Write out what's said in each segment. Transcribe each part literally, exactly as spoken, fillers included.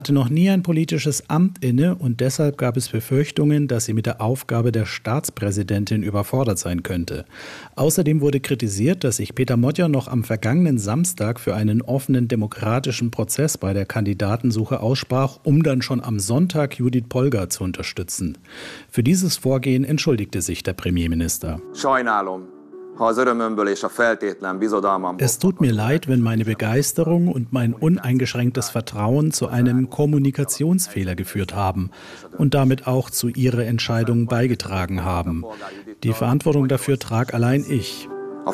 hatte noch nie ein politisches Amt inne und deshalb gab es Befürchtungen, dass sie mit der Aufgabe der Staatspräsidentin überfordert sein könnte. Außerdem wurde kritisiert, dass sich Peter Modjer noch am vergangenen Samstag für einen offenen demokratischen Prozess bei der Kandidatensuche aussprach, um dann schon am Sonntag Judith Polgar zu unterstützen. Für dieses Vorgehen entschuldigte sich der Premierminister. Es tut mir leid, wenn meine Begeisterung und mein uneingeschränktes Vertrauen zu einem Kommunikationsfehler geführt haben und damit auch zu Ihrer Entscheidung beigetragen haben. Die Verantwortung dafür trage allein ich.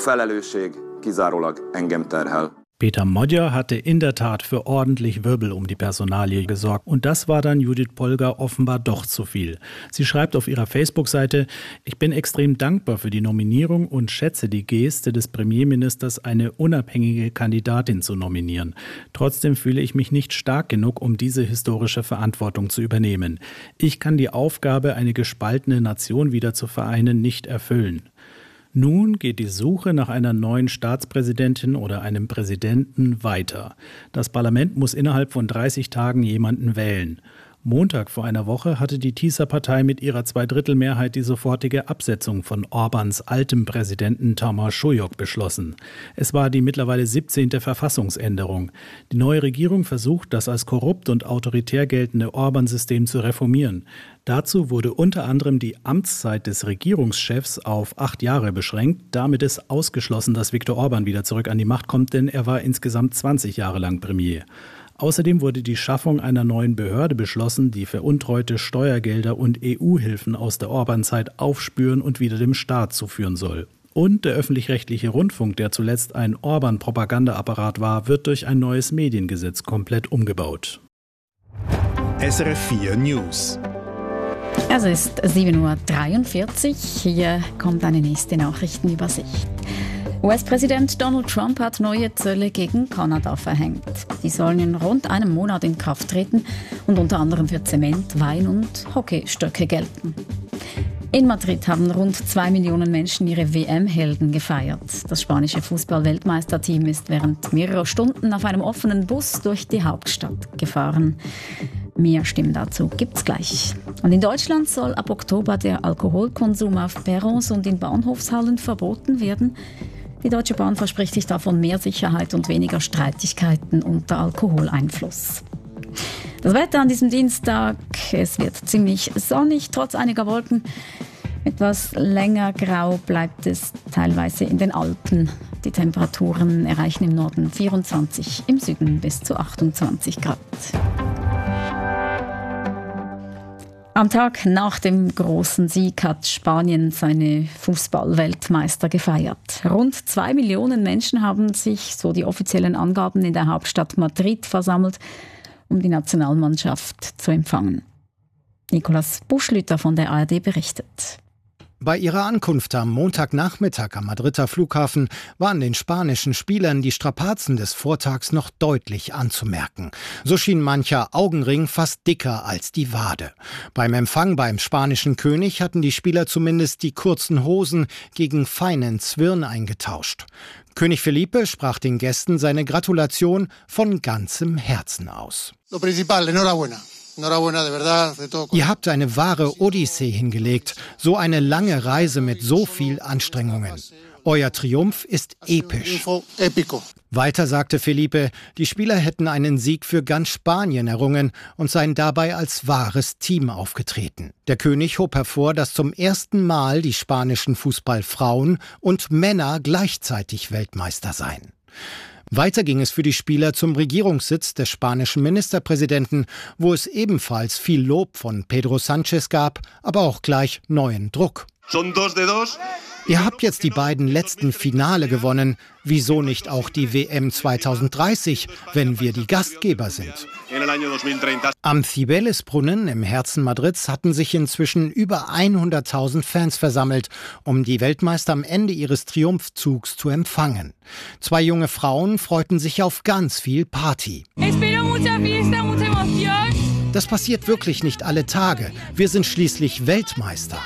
Peter Modjer hatte in der Tat für ordentlich Wirbel um die Personalie gesorgt. Und das war dann Judith Polgar offenbar doch zu viel. Sie schreibt auf ihrer Facebook-Seite: Ich bin extrem dankbar für die Nominierung und schätze die Geste des Premierministers, eine unabhängige Kandidatin zu nominieren. Trotzdem fühle ich mich nicht stark genug, um diese historische Verantwortung zu übernehmen. Ich kann die Aufgabe, eine gespaltene Nation wieder zu vereinen, nicht erfüllen. Nun geht die Suche nach einer neuen Staatspräsidentin oder einem Präsidenten weiter. Das Parlament muss innerhalb von dreißig Tagen jemanden wählen. Montag vor einer Woche hatte die TISA-Partei mit ihrer Zweidrittelmehrheit die sofortige Absetzung von Orbáns altem Präsidenten Tamás Súlyog beschlossen. Es war die mittlerweile siebzehnte Verfassungsänderung. Die neue Regierung versucht, das als korrupt und autoritär geltende Orbán-System zu reformieren. Dazu wurde unter anderem die Amtszeit des Regierungschefs auf acht Jahre beschränkt. Damit ist ausgeschlossen, dass Viktor Orbán wieder zurück an die Macht kommt, denn er war insgesamt zwanzig Jahre lang Premier. Außerdem wurde die Schaffung einer neuen Behörde beschlossen, die veruntreute Steuergelder und E U-Hilfen aus der Orbán-Zeit aufspüren und wieder dem Staat zuführen soll. Und der öffentlich-rechtliche Rundfunk, der zuletzt ein Orbán-Propagandaapparat war, wird durch ein neues Mediengesetz komplett umgebaut. S R F vier News. Es ist sieben Uhr dreiundvierzig. Hier kommt eine nächste Nachrichtenübersicht. U S-Präsident Donald Trump hat neue Zölle gegen Kanada verhängt. Die sollen in rund einem Monat in Kraft treten und unter anderem für Zement, Wein und Hockeystöcke gelten. In Madrid haben rund zwei Millionen Menschen ihre W M-Helden gefeiert. Das spanische Fußball-Weltmeisterteam ist während mehrerer Stunden auf einem offenen Bus durch die Hauptstadt gefahren. Mehr Stimmen dazu gibt's gleich. Und in Deutschland soll ab Oktober der Alkoholkonsum auf Perrons und in Bahnhofshallen verboten werden. Die Deutsche Bahn verspricht sich davon mehr Sicherheit und weniger Streitigkeiten unter Alkoholeinfluss. Das Wetter an diesem Dienstag: Es wird ziemlich sonnig, trotz einiger Wolken. Etwas länger grau bleibt es teilweise in den Alpen. Die Temperaturen erreichen im Norden vierundzwanzig, im Süden bis zu achtundzwanzig Grad. Am Tag nach dem großen Sieg hat Spanien seine Fußball-Weltmeister gefeiert. Rund zwei Millionen Menschen haben sich, so die offiziellen Angaben, in der Hauptstadt Madrid versammelt, um die Nationalmannschaft zu empfangen. Nicolas Buschlüter von der A R D berichtet. Bei ihrer Ankunft am Montagnachmittag am Madrider Flughafen waren den spanischen Spielern die Strapazen des Vortags noch deutlich anzumerken. So schien mancher Augenring fast dicker als die Wade. Beim Empfang beim spanischen König hatten die Spieler zumindest die kurzen Hosen gegen feinen Zwirn eingetauscht. König Felipe sprach den Gästen seine Gratulation von ganzem Herzen aus. Lo principal, enhorabuena. Ihr habt eine wahre Odyssee hingelegt, so eine lange Reise mit so viel Anstrengungen. Euer Triumph ist episch. Weiter sagte Felipe, die Spieler hätten einen Sieg für ganz Spanien errungen und seien dabei als wahres Team aufgetreten. Der König hob hervor, dass zum ersten Mal die spanischen Fußballfrauen und Männer gleichzeitig Weltmeister seien. Weiter ging es für die Spieler zum Regierungssitz des spanischen Ministerpräsidenten, wo es ebenfalls viel Lob von Pedro Sánchez gab, aber auch gleich neuen Druck. Ihr habt jetzt die beiden letzten Finale gewonnen. Wieso nicht auch die W M zweitausenddreißig, wenn wir die Gastgeber sind? Am Cibeles-Brunnen im Herzen Madrids hatten sich inzwischen über hunderttausend Fans versammelt, um die Weltmeister am Ende ihres Triumphzugs zu empfangen. Zwei junge Frauen freuten sich auf ganz viel Party. Das passiert wirklich nicht alle Tage. Wir sind schließlich Weltmeister.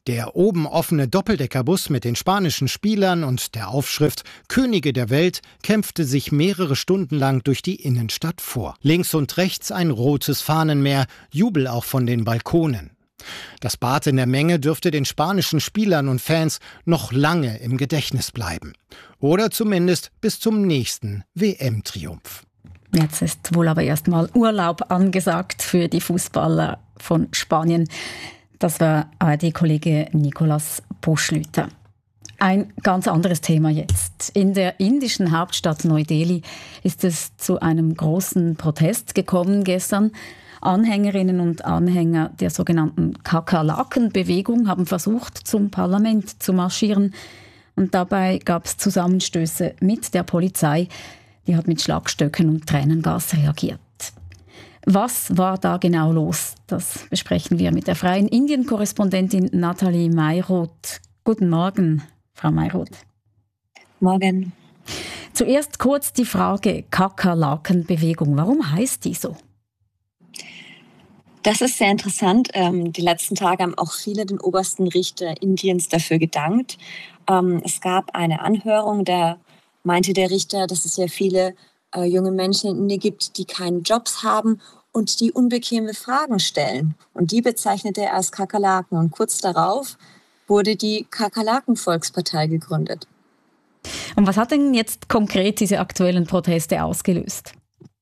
Der oben offene Doppeldeckerbus mit den spanischen Spielern und der Aufschrift Könige der Welt kämpfte sich mehrere Stunden lang durch die Innenstadt vor. Links und rechts ein rotes Fahnenmeer, Jubel auch von den Balkonen. Das Bad in der Menge dürfte den spanischen Spielern und Fans noch lange im Gedächtnis bleiben. Oder zumindest bis zum nächsten W M-Triumph. Jetzt ist wohl aber erstmal Urlaub angesagt für die Fußballer von Spanien. Das war A R D-Kollege Nicolas Buschlüter. Ein ganz anderes Thema jetzt. In der indischen Hauptstadt Neu-Delhi ist es zu einem großen Protest gekommen gestern. Anhängerinnen und Anhänger der sogenannten Kakerlaken-Bewegung haben versucht, zum Parlament zu marschieren. Und dabei gab es Zusammenstöße mit der Polizei. Die hat mit Schlagstöcken und Tränengas reagiert. Was war da genau los? Das besprechen wir mit der freien Indien-Korrespondentin Nathalie Mayroth. Guten Morgen, Frau Mayroth. Morgen. Zuerst kurz die Frage Kakerlaken-Bewegung. Warum heißt die so? Das ist sehr interessant. Ähm, die letzten Tage haben auch viele den obersten Richter Indiens dafür gedankt. Ähm, es gab eine Anhörung, da meinte der Richter, dass es ja viele äh, junge Menschen in Indien gibt, die keine Jobs haben und die unbequeme Fragen stellen. Und die bezeichnete er als Kakerlaken. Und kurz darauf wurde die Kakerlaken-Volkspartei gegründet. Und was hat denn jetzt konkret diese aktuellen Proteste ausgelöst?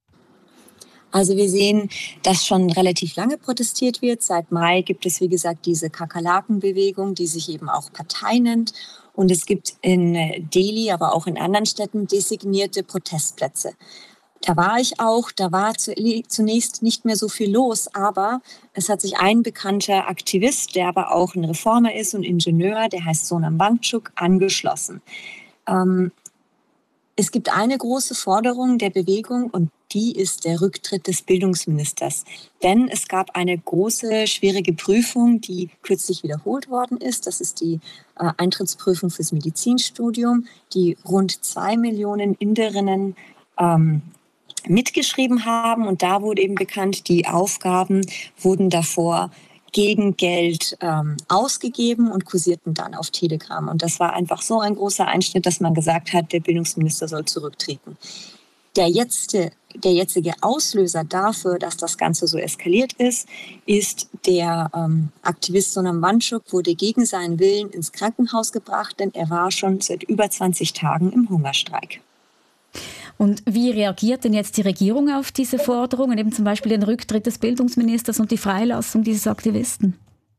Also wir sehen, dass schon relativ lange protestiert wird. Seit Mai gibt es, wie gesagt, diese Kakerlaken-Bewegung, die sich eben auch Partei nennt. Und es gibt in Delhi, aber auch in anderen Städten designierte Protestplätze. Da war ich auch, da war zunächst nicht mehr so viel los, aber es hat sich ein bekannter Aktivist, der aber auch ein Reformer ist und Ingenieur, der heißt Sonam Wangchuk, angeschlossen. Ähm, es gibt eine große Forderung der Bewegung und die ist der Rücktritt des Bildungsministers. Denn es gab eine große, schwierige Prüfung, die kürzlich wiederholt worden ist. Das ist die äh, Eintrittsprüfung fürs Medizinstudium, die rund zwei Millionen Inderinnen ähm, mitgeschrieben haben. Und da wurde eben bekannt, die Aufgaben wurden davor gegen Geld ähm, ausgegeben und kursierten dann auf Telegram. Und das war einfach so ein großer Einschnitt, dass man gesagt hat, der Bildungsminister soll zurücktreten. Der jetzige, der jetzige Auslöser dafür, dass das Ganze so eskaliert ist, ist der ähm, Aktivist Sonam Wangchuk wurde gegen seinen Willen ins Krankenhaus gebracht, denn er war schon seit über zwanzig Tagen im Hungerstreik. Und wie reagiert denn jetzt die Regierung auf diese Forderungen, eben zum Beispiel den Rücktritt des Bildungsministers und die Freilassung dieses Aktivisten?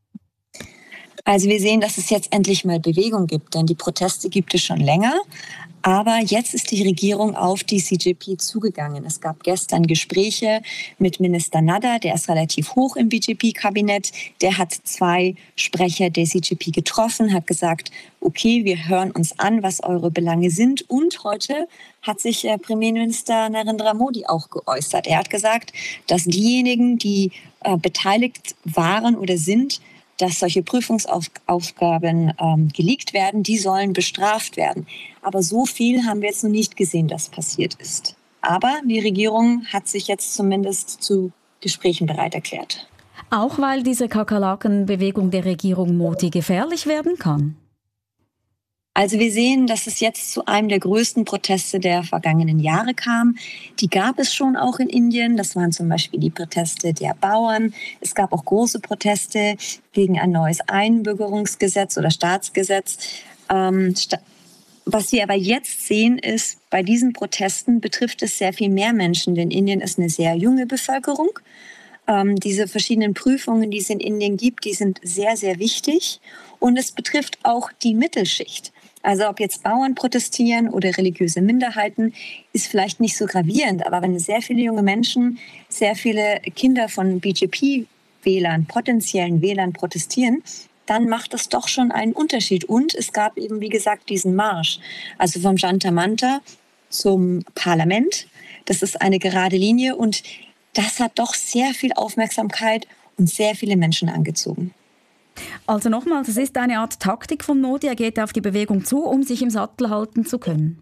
Also wir sehen, dass es jetzt endlich mal Bewegung gibt, denn die Proteste gibt es schon länger. Aber jetzt ist die Regierung auf die C J P zugegangen. Es gab gestern Gespräche mit Minister Nadda, der ist relativ hoch im B J P-Kabinett. Der hat zwei Sprecher der C J P getroffen, hat gesagt, okay, wir hören uns an, was eure Belange sind. Und heute hat sich äh, Premierminister Narendra Modi auch geäußert. Er hat gesagt, dass diejenigen, die äh, beteiligt waren oder sind, dass solche Prüfungsaufgaben ähm, geleakt werden, die sollen bestraft werden. Aber so viel haben wir jetzt noch nicht gesehen, dass passiert ist. Aber die Regierung hat sich jetzt zumindest zu Gesprächen bereit erklärt. Auch weil diese Kakerlaken-Bewegung der Regierung Modi gefährlich werden kann? Also wir sehen, dass es jetzt zu einem der größten Proteste der vergangenen Jahre kam. Die gab es schon auch in Indien. Das waren zum Beispiel die Proteste der Bauern. Es gab auch große Proteste gegen ein neues Einbürgerungsgesetz oder Staatsgesetz. Ähm, was wir aber jetzt sehen, ist, bei diesen Protesten betrifft es sehr viel mehr Menschen, denn Indien ist eine sehr junge Bevölkerung. Ähm, diese verschiedenen Prüfungen, die es in Indien gibt, die sind sehr, sehr wichtig. Und es betrifft auch die Mittelschicht. Also ob jetzt Bauern protestieren oder religiöse Minderheiten, ist vielleicht nicht so gravierend. Aber wenn sehr viele junge Menschen, sehr viele Kinder von B J P-Wählern, potenziellen Wählern protestieren, dann macht das doch schon einen Unterschied. Und es gab eben, wie gesagt, diesen Marsch. Also vom Jantar Mantar zum Parlament. Das ist eine gerade Linie und das hat doch sehr viel Aufmerksamkeit und sehr viele Menschen angezogen. Also nochmal, das ist eine Art Taktik von Modi. Er geht auf die Bewegung zu, um sich im Sattel halten zu können.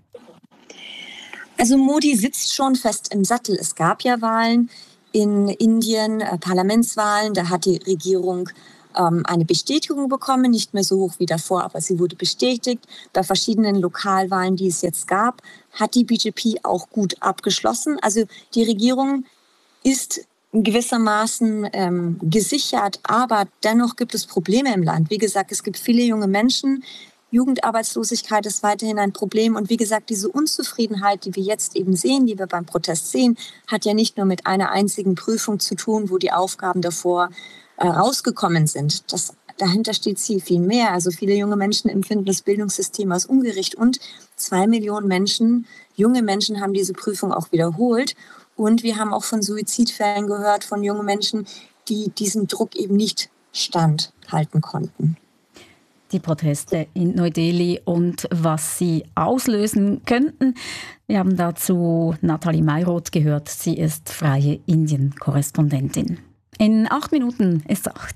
Also Modi sitzt schon fest im Sattel. Es gab ja Wahlen in Indien, äh, Parlamentswahlen. Da hat die Regierung ähm, eine Bestätigung bekommen, nicht mehr so hoch wie davor, aber sie wurde bestätigt. Bei verschiedenen Lokalwahlen, die es jetzt gab, hat die B J P auch gut abgeschlossen. Also die Regierung ist gewissermaßen ähm, gesichert, aber dennoch gibt es Probleme im Land. Wie gesagt, es gibt viele junge Menschen, Jugendarbeitslosigkeit ist weiterhin ein Problem und wie gesagt, diese Unzufriedenheit, die wir jetzt eben sehen, die wir beim Protest sehen, hat ja nicht nur mit einer einzigen Prüfung zu tun, wo die Aufgaben davor äh, rausgekommen sind. Das, dahinter steht viel, viel mehr. Also viele junge Menschen empfinden das Bildungssystem als ungerecht und zwei Millionen Menschen, junge Menschen haben diese Prüfung auch wiederholt. Und wir haben auch von Suizidfällen gehört, von jungen Menschen, die diesem Druck eben nicht standhalten konnten. Die Proteste in Neu-Delhi und was sie auslösen könnten. Wir haben dazu Nathalie Mayroth gehört. Sie ist freie Indien-Korrespondentin. In acht Minuten ist acht.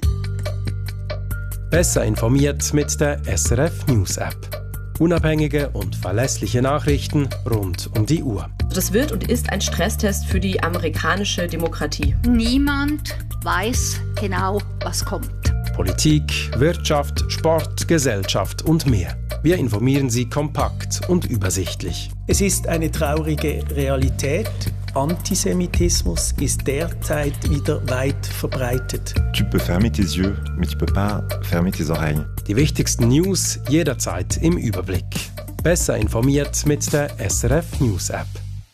Besser informiert mit der S R F News App. Unabhängige und verlässliche Nachrichten rund um die Uhr. Das wird und ist ein Stresstest für die amerikanische Demokratie. Niemand weiß genau, was kommt. Politik, Wirtschaft, Sport, Gesellschaft und mehr. Wir informieren Sie kompakt und übersichtlich. Es ist eine traurige Realität. Antisemitismus ist derzeit wieder weit verbreitet. Tu peux fermer tes yeux, mais tu peux pas fermer tes oreilles. Die wichtigsten News jederzeit im Überblick. Besser informiert mit der S R F News App.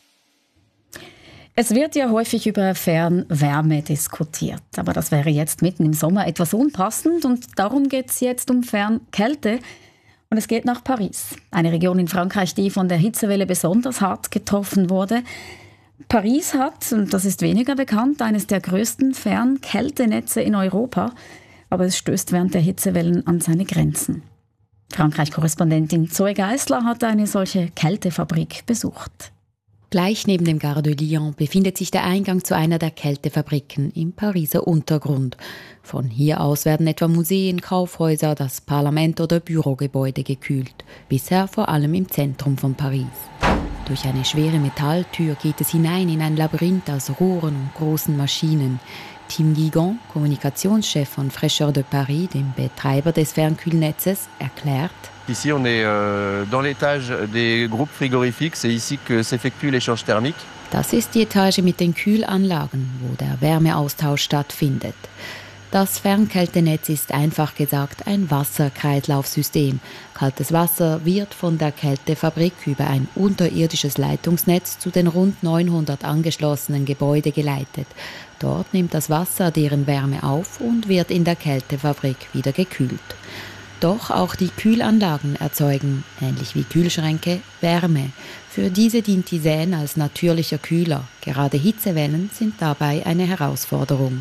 Es wird ja häufig über Fernwärme diskutiert, aber das wäre jetzt mitten im Sommer etwas unpassend und darum geht es jetzt um Fernkälte und es geht nach Paris, eine Region in Frankreich, die von der Hitzewelle besonders hart getroffen wurde. Paris hat, und das ist weniger bekannt, eines der größten Fernkältenetze in Europa, aber es stößt während der Hitzewellen an seine Grenzen. Frankreich-Korrespondentin Zoe Geisler hat eine solche Kältefabrik besucht. Gleich neben dem Gare de Lyon befindet sich der Eingang zu einer der Kältefabriken im Pariser Untergrund. Von hier aus werden etwa Museen, Kaufhäuser, das Parlament oder Bürogebäude gekühlt. Bisher vor allem im Zentrum von Paris. Durch eine schwere Metalltür geht es hinein in ein Labyrinth aus Rohren und großen Maschinen. Tim Guigon, Kommunikationschef von Fraîcheur de Paris, dem Betreiber des Fernkühlnetzes, erklärt: Ici, on est euh, dans l'étage des groupes frigorifiques. C'est ici que s'effectue l'échange thermique. Das ist die Etage mit den Kühlanlagen, wo der Wärmeaustausch stattfindet. Das Fernkältenetz ist einfach gesagt ein Wasserkreislaufsystem. Kaltes Wasser wird von der Kältefabrik über ein unterirdisches Leitungsnetz zu den rund neunhundert angeschlossenen Gebäuden geleitet. Dort nimmt das Wasser deren Wärme auf und wird in der Kältefabrik wieder gekühlt. Doch auch die Kühlanlagen erzeugen, ähnlich wie Kühlschränke, Wärme. Für diese dient die Seine als natürlicher Kühler. Gerade Hitzewellen sind dabei eine Herausforderung.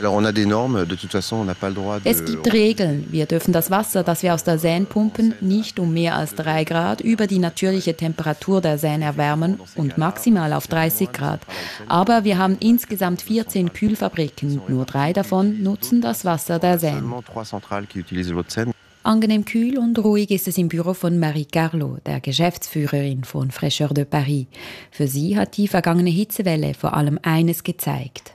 Es gibt Regeln. Wir dürfen das Wasser, das wir aus der Seine pumpen, nicht um mehr als drei Grad über die natürliche Temperatur der Seine erwärmen und maximal auf dreißig Grad. Aber wir haben insgesamt vierzehn Kühlfabriken. Nur drei davon nutzen das Wasser der Seine. Angenehm kühl und ruhig ist es im Büro von Marie Carlo, der Geschäftsführerin von Fraîcheur de Paris. Für sie hat die vergangene Hitzewelle vor allem eines gezeigt.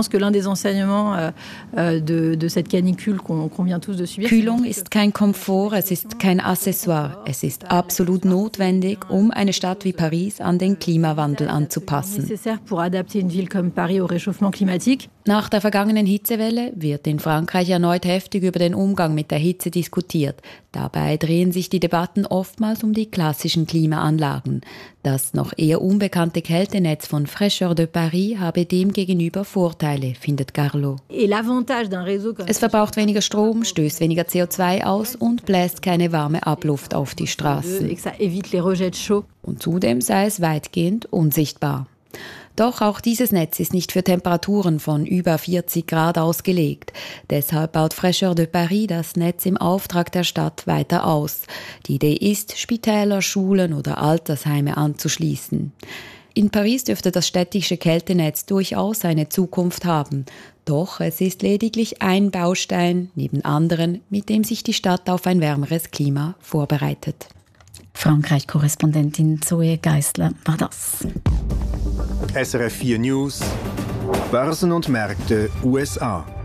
Kühlung ist kein Komfort, es ist kein Accessoire. Es ist absolut notwendig, um eine Stadt wie Paris an den Klimawandel anzupassen. Nach der vergangenen Hitzewelle wird in Frankreich erneut heftig über den Umgang mit der Hitze diskutiert. Dabei drehen sich die Debatten oftmals um die klassischen Klimaanlagen. Das noch eher unbekannte Kältenetz von Fraîcheur de Paris habe demgegenüber Vorteile, findet Carlo. Es verbraucht weniger Strom, stößt weniger C O zwei aus und bläst keine warme Abluft auf die Straßen. Und zudem sei es weitgehend unsichtbar. Doch auch dieses Netz ist nicht für Temperaturen von über vierzig Grad ausgelegt. Deshalb baut Fraîcheur de Paris das Netz im Auftrag der Stadt weiter aus. Die Idee ist, Spitäler, Schulen oder Altersheime anzuschließen. In Paris dürfte das städtische Kältenetz durchaus eine Zukunft haben. Doch es ist lediglich ein Baustein neben anderen, mit dem sich die Stadt auf ein wärmeres Klima vorbereitet. Frankreich-Korrespondentin Zoe Geisler war das. S R F vier News, Börsen und Märkte U S A.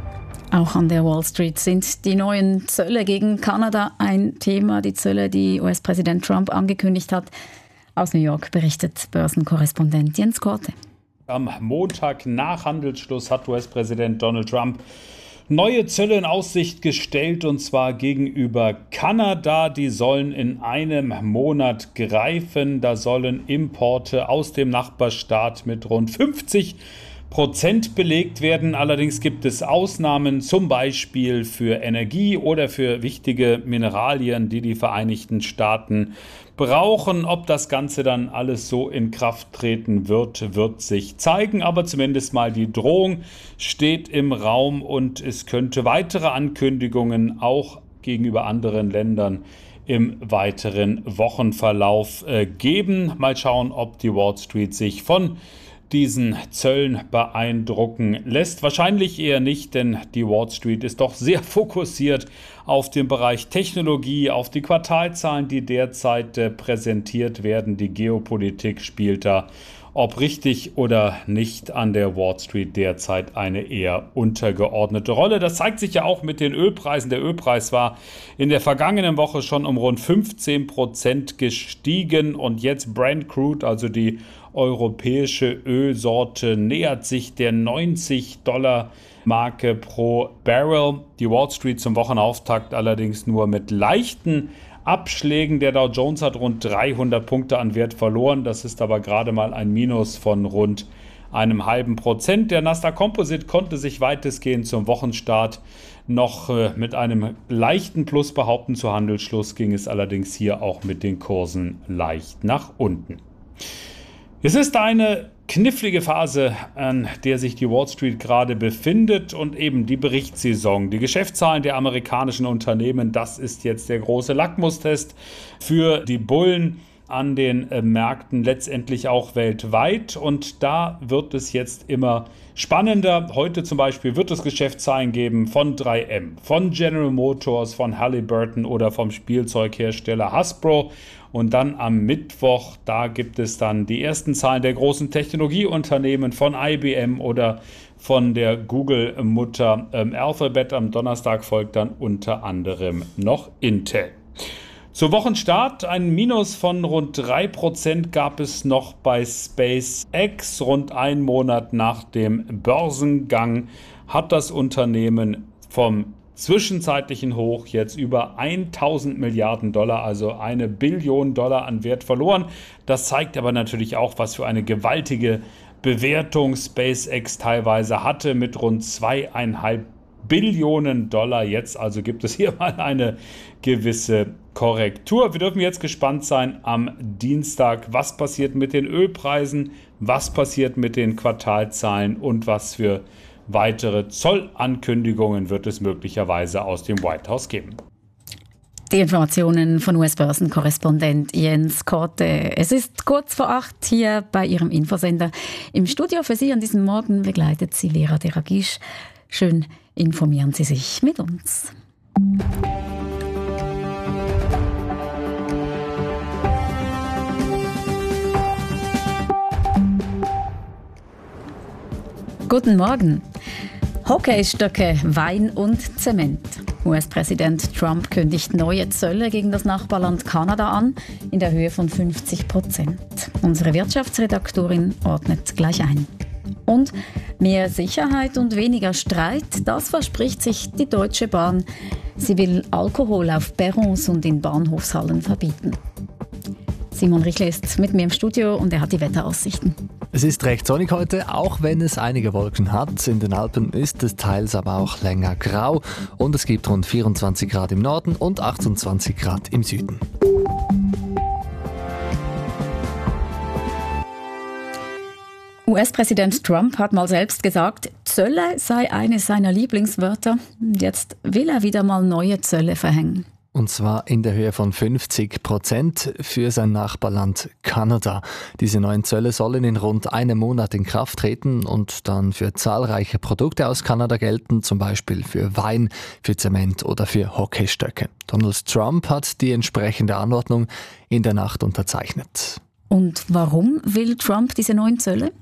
Auch an der Wall Street sind die neuen Zölle gegen Kanada ein Thema. Die Zölle, die U S-Präsident Trump angekündigt hat. Aus New York berichtet Börsenkorrespondent Jens Korte. Am Montag nach Handelsschluss hat U S-Präsident Donald Trump neue Zölle in Aussicht gestellt, und zwar gegenüber Kanada. Die sollen in einem Monat greifen. Da sollen Importe aus dem Nachbarstaat mit rund fünfzig Prozent belegt werden. Allerdings gibt es Ausnahmen, zum Beispiel für Energie oder für wichtige Mineralien, die die Vereinigten Staaten brauchen. Ob das Ganze dann alles so in Kraft treten wird, wird sich zeigen. Aber zumindest mal die Drohung steht im Raum und es könnte weitere Ankündigungen auch gegenüber anderen Ländern im weiteren Wochenverlauf äh, geben. Mal schauen, ob die Wall Street sich von diesen Zöllen beeindrucken lässt. Wahrscheinlich eher nicht, denn die Wall Street ist doch sehr fokussiert auf den Bereich Technologie, auf die Quartalzahlen, die derzeit äh, präsentiert werden. Die Geopolitik spielt da, ob richtig oder nicht, an der Wall Street derzeit eine eher untergeordnete Rolle. Das zeigt sich ja auch mit den Ölpreisen. Der Ölpreis war in der vergangenen Woche schon um rund fünfzehn Prozent gestiegen und jetzt Brent Crude, also die europäische Ölsorte, nähert sich der neunzig Dollar Marke pro Barrel. Die Wall Street zum Wochenauftakt allerdings nur mit leichten Abschlägen. Der Dow Jones hat rund dreihundert Punkte an Wert verloren. Das ist aber gerade mal ein Minus von rund einem halben Prozent. Der Nasdaq Composite konnte sich weitestgehend zum Wochenstart noch äh, mit einem leichten Plus behaupten. Zu Handelsschluss ging es allerdings hier auch mit den Kursen leicht nach unten. Es ist eine knifflige Phase, an der sich die Wall Street gerade befindet, und eben die Berichtssaison. Die Geschäftszahlen der amerikanischen Unternehmen, das ist jetzt der große Lackmustest für die Bullen an den äh, Märkten, letztendlich auch weltweit. Und da wird es jetzt immer spannender. Heute zum Beispiel wird es Geschäftszahlen geben von drei M, von General Motors, von Halliburton oder vom Spielzeughersteller Hasbro. Und dann am Mittwoch, da gibt es dann die ersten Zahlen der großen Technologieunternehmen von I B M oder von der Google-Mutter ähm, Alphabet. Am Donnerstag folgt dann unter anderem noch Intel. Zu Wochenstart ein Minus von rund drei Prozent gab es noch bei SpaceX. Rund einen Monat nach dem Börsengang hat das Unternehmen vom zwischenzeitlichen Hoch jetzt über tausend Milliarden Dollar, also eine Billion Dollar an Wert verloren. Das zeigt aber natürlich auch, was für eine gewaltige Bewertung SpaceX teilweise hatte, mit rund zweieinhalb Billionen Dollar jetzt. Also gibt es hier mal eine gewisse Korrektur. Wir dürfen jetzt gespannt sein am Dienstag, was passiert mit den Ölpreisen, was passiert mit den Quartalzahlen und was für weitere Zollankündigungen wird es möglicherweise aus dem White House geben. Die Informationen von U S-Börsenkorrespondent Jens Korte. Es ist kurz vor acht hier bei Ihrem Infosender. Im Studio für Sie an diesem Morgen begleitet Sie Vera Deragisch. Schön informieren Sie sich mit uns. Guten Morgen. Hockeystöcke, Wein und Zement. U S-Präsident Trump kündigt neue Zölle gegen das Nachbarland Kanada an, in der Höhe von fünfzig Prozent. Unsere Wirtschaftsredaktorin ordnet gleich ein. Und mehr Sicherheit und weniger Streit, das verspricht sich die Deutsche Bahn. Sie will Alkohol auf Perrons und in Bahnhofshallen verbieten. Simon Richle ist mit mir im Studio und er hat die Wetteraussichten. Es ist recht sonnig heute, auch wenn es einige Wolken hat. In den Alpen ist es teils aber auch länger grau und es gibt rund vierundzwanzig Grad im Norden und achtundzwanzig Grad im Süden. U S-Präsident Trump hat mal selbst gesagt, Zölle sei eines seiner Lieblingswörter. Jetzt will er wieder mal neue Zölle verhängen. Und zwar in der Höhe von fünfzig Prozent für sein Nachbarland Kanada. Diese neuen Zölle sollen in rund einem Monat in Kraft treten und dann für zahlreiche Produkte aus Kanada gelten, zum Beispiel für Wein, für Zement oder für Hockeystöcke. Donald Trump hat die entsprechende Anordnung in der Nacht unterzeichnet. Und warum will Trump diese neuen Zölle?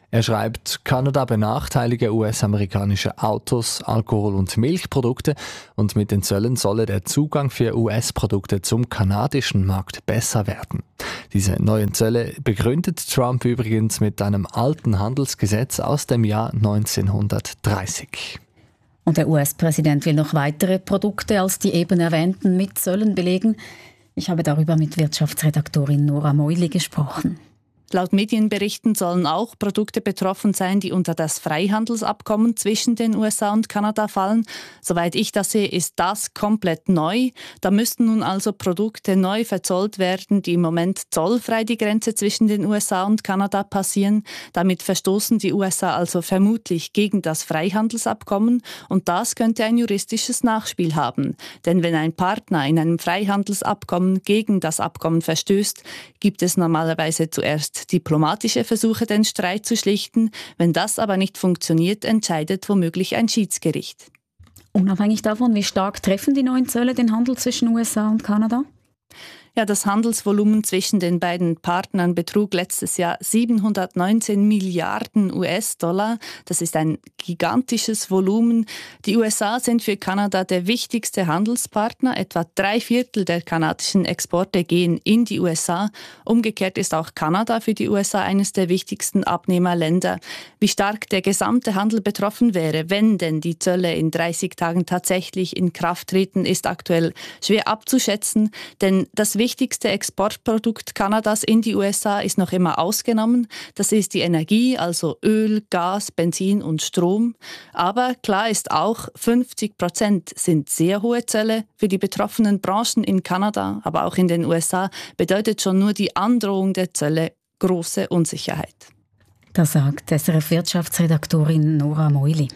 Er schreibt, Kanada benachteilige U S-amerikanische Autos, Alkohol- und Milchprodukte und mit den Zöllen solle der Zugang für U S-Produkte zum kanadischen Markt besser werden. Diese neuen Zölle begründet Trump übrigens mit einem alten Handelsgesetz aus dem Jahr neunzehnhundertdreißig. Und der U S-Präsident will noch weitere Produkte als die eben erwähnten mit Zöllen belegen. Ich habe darüber mit Wirtschaftsredaktorin Nora Meuli gesprochen. Laut Medienberichten sollen auch Produkte betroffen sein, die unter das Freihandelsabkommen zwischen den U S A und Kanada fallen. Soweit ich das sehe, ist das komplett neu. Da müssten nun also Produkte neu verzollt werden, die im Moment zollfrei die Grenze zwischen den U S A und Kanada passieren. Damit verstoßen die U S A also vermutlich gegen das Freihandelsabkommen und das könnte ein juristisches Nachspiel haben. Denn wenn ein Partner in einem Freihandelsabkommen gegen das Abkommen verstößt, gibt es normalerweise zuerst diplomatische Versuche, den Streit zu schlichten. Wenn das aber nicht funktioniert, entscheidet womöglich ein Schiedsgericht. Unabhängig davon, wie stark treffen die neuen Zölle den Handel zwischen U S A und Kanada? Ja, das Handelsvolumen zwischen den beiden Partnern betrug letztes Jahr siebenhundertneunzehn Milliarden U S-Dollar. Das ist ein gigantisches Volumen. Die U S A sind für Kanada der wichtigste Handelspartner. Etwa drei Viertel der kanadischen Exporte gehen in die U S A. Umgekehrt ist auch Kanada für die U S A eines der wichtigsten Abnehmerländer. Wie stark der gesamte Handel betroffen wäre, wenn denn die Zölle in dreißig Tagen tatsächlich in Kraft treten, ist aktuell schwer abzuschätzen. Denn das wichtigste Exportprodukt Kanadas in die U S A ist noch immer ausgenommen. Das ist die Energie, also Öl, Gas, Benzin und Strom. Aber klar ist auch, fünfzig Prozent sind sehr hohe Zölle. Für die betroffenen Branchen in Kanada, aber auch in den U S A, bedeutet schon nur die Androhung der Zölle große Unsicherheit. Das sagt S R F-Wirtschaftsredaktorin Nora Meuli.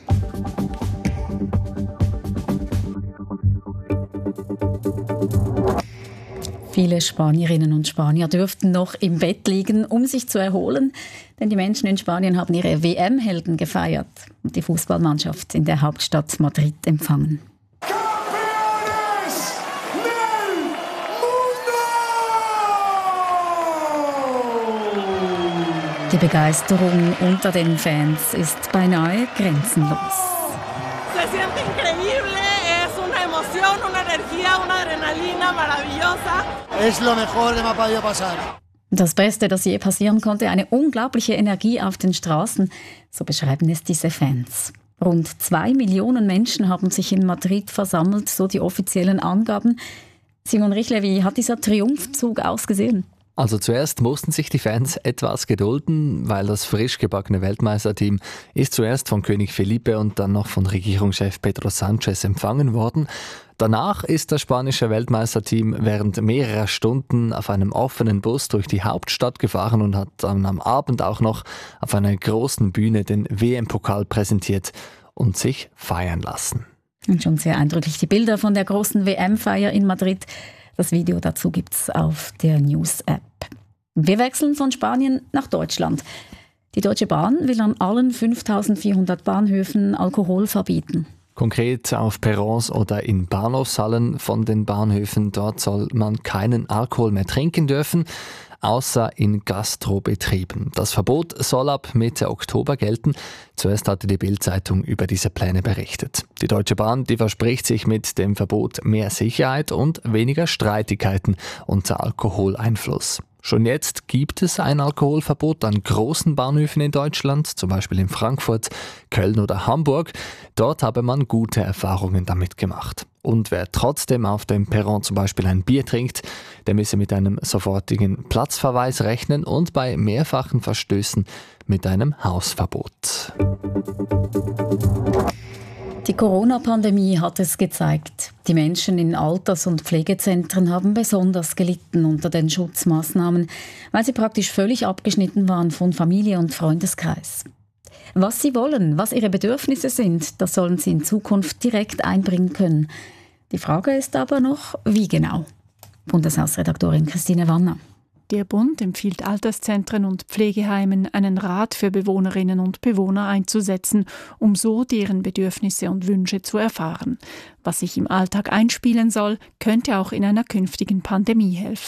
Viele Spanierinnen und Spanier dürften noch im Bett liegen, um sich zu erholen, denn die Menschen in Spanien haben ihre W M-Helden gefeiert und die Fußballmannschaft in der Hauptstadt Madrid empfangen. Die Begeisterung unter den Fans ist beinahe grenzenlos. Se siente increíble, es una emoción, una energía, una adrenalina maravillosa. Es lo mejor que me ha podido pasar. Das Beste, das je passieren konnte, eine unglaubliche Energie auf den Straßen, so beschreiben es diese Fans. Rund zwei Millionen Menschen haben sich in Madrid versammelt, so die offiziellen Angaben. Simon Richle, wie hat dieser Triumphzug ausgesehen? Also zuerst mussten sich die Fans etwas gedulden, weil das frisch gebackene Weltmeisterteam ist zuerst von König Felipe und dann noch von Regierungschef Pedro Sánchez empfangen worden. Danach ist das spanische Weltmeisterteam während mehrerer Stunden auf einem offenen Bus durch die Hauptstadt gefahren und hat dann am Abend auch noch auf einer großen Bühne den W M-Pokal präsentiert und sich feiern lassen. Und schon sehr eindrücklich die Bilder von der großen W M-Feier in Madrid. Das Video dazu gibt's auf der News-App. Wir wechseln von Spanien nach Deutschland. Die Deutsche Bahn will an allen fünftausendvierhundert Bahnhöfen Alkohol verbieten. Konkret auf Perrons oder in Bahnhofshallen von den Bahnhöfen. Dort soll man keinen Alkohol mehr trinken dürfen, außer in Gastrobetrieben. Das Verbot soll ab Mitte Oktober gelten. Zuerst hatte die Bild-Zeitung über diese Pläne berichtet. Die Deutsche Bahn, die verspricht sich mit dem Verbot mehr Sicherheit und weniger Streitigkeiten unter Alkoholeinfluss. Schon jetzt gibt es ein Alkoholverbot an großen Bahnhöfen in Deutschland, zum Beispiel in Frankfurt, Köln oder Hamburg. Dort habe man gute Erfahrungen damit gemacht. Und wer trotzdem auf dem Perron zum Beispiel ein Bier trinkt, der müsse mit einem sofortigen Platzverweis rechnen und bei mehrfachen Verstößen mit einem Hausverbot. Die Corona-Pandemie hat es gezeigt. Die Menschen in Alters- und Pflegezentren haben besonders gelitten unter den Schutzmaßnahmen, weil sie praktisch völlig abgeschnitten waren von Familie und Freundeskreis. Was sie wollen, was ihre Bedürfnisse sind, das sollen sie in Zukunft direkt einbringen können. Die Frage ist aber noch, wie genau? Bundeshausredaktorin Christine Wanner. Der Bund empfiehlt Alterszentren und Pflegeheimen, einen Rat für Bewohnerinnen und Bewohner einzusetzen, um so deren Bedürfnisse und Wünsche zu erfahren. Was sich im Alltag einspielen soll, könnte auch in einer künftigen Pandemie helfen.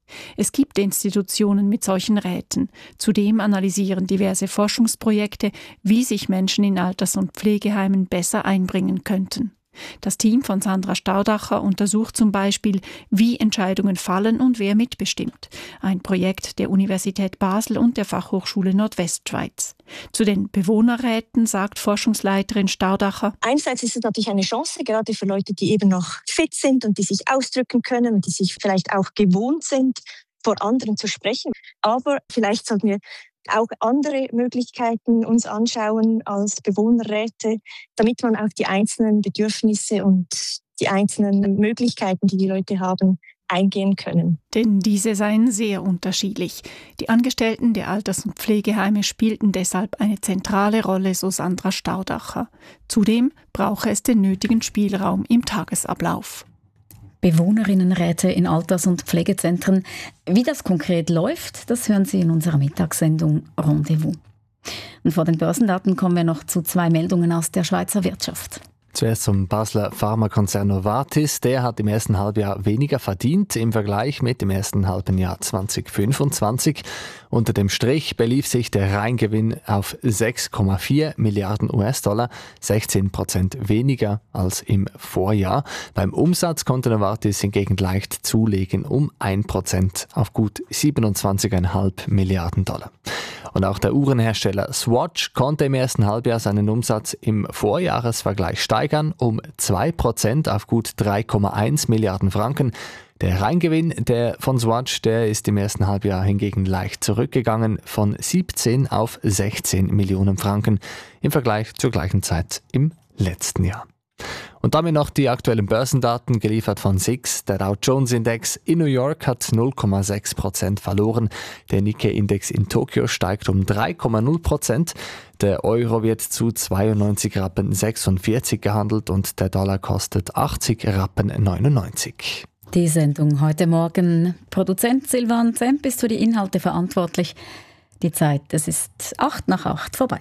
Es gibt Institutionen mit solchen Räten. Zudem analysieren diverse Forschungsprojekte, wie sich Menschen in Alters- und Pflegeheimen besser einbringen könnten. Das Team von Sandra Staudacher untersucht zum Beispiel, wie Entscheidungen fallen und wer mitbestimmt. Ein Projekt der Universität Basel und der Fachhochschule Nordwestschweiz. Zu den Bewohnerräten sagt Forschungsleiterin Staudacher: Einerseits ist es natürlich eine Chance, gerade für Leute, die eben noch fit sind und die sich ausdrücken können und die sich vielleicht auch gewohnt sind, vor anderen zu sprechen. Aber vielleicht sollten wir auch andere Möglichkeiten uns anschauen als Bewohnerräte, damit man auf die einzelnen Bedürfnisse und die einzelnen Möglichkeiten, die die Leute haben, eingehen können. Denn diese seien sehr unterschiedlich. Die Angestellten der Alters- und Pflegeheime spielten deshalb eine zentrale Rolle, so Sandra Staudacher. Zudem brauche es den nötigen Spielraum im Tagesablauf. Bewohnerinnenräte in Alters- und Pflegezentren. Wie das konkret läuft, das hören Sie in unserer Mittagssendung Rendezvous. Und vor den Börsendaten kommen wir noch zu zwei Meldungen aus der Schweizer Wirtschaft. Zuerst zum Basler Pharmakonzern Novartis. Der hat im ersten Halbjahr weniger verdient im Vergleich mit dem ersten halben Jahr zwanzig fünfundzwanzig. Unter dem Strich belief sich der Reingewinn auf sechs Komma vier Milliarden U S-Dollar, sechzehn Prozent weniger als im Vorjahr. Beim Umsatz konnte Novartis hingegen leicht zulegen um ein Prozent auf gut siebenundzwanzig Komma fünf Milliarden Dollar. Und auch der Uhrenhersteller Swatch konnte im ersten Halbjahr seinen Umsatz im Vorjahresvergleich steigern um zwei Prozent auf gut drei Komma eins Milliarden Franken. Der Reingewinn der von Swatch, der ist im ersten Halbjahr hingegen leicht zurückgegangen von siebzehn auf sechzehn Millionen Franken im Vergleich zur gleichen Zeit im letzten Jahr. Und damit noch die aktuellen Börsendaten, geliefert von S I X. Der Dow Jones Index in New York hat null Komma sechs Prozent verloren. Der Nikkei-Index in Tokio steigt um drei Komma null Prozent. Der Euro wird zu zweiundneunzig Rappen sechsundvierzig gehandelt und der Dollar kostet achtzig Rappen neunundneunzig. Die Sendung heute Morgen. Produzent Silvan Zemp ist für die Inhalte verantwortlich. Die Zeit, es ist acht nach acht vorbei.